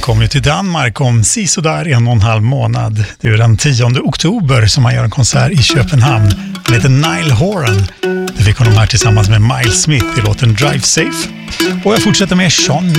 kommer ju till Danmark om sådär 1,5 månad. Det är den 10 oktober som han gör en konsert i Köpenhamn. Han heter Niall Horan. Det fick honom här tillsammans med Miles Smith i låten Drive Safe. Och jag fortsätter med Sean